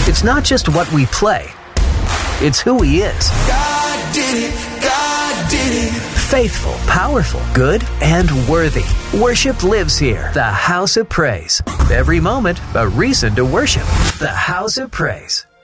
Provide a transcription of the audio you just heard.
It's not just what we play, it's who He is. God did it. God did it. Faithful, powerful, good, and worthy. Worship lives here. The House of Praise. Every moment, a reason to worship. The House of Praise.